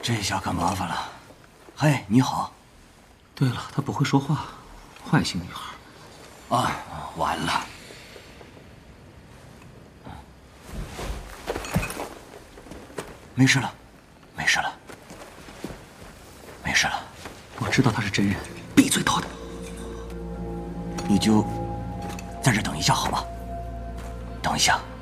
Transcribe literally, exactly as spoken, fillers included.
这下可麻烦了。嘿，你好。 对了，她不会说话，坏心女孩。 啊，完了。没事了，没事了，没事了。 我知道他是真人，闭嘴，头的。 你就在这等一下好吗？等一下。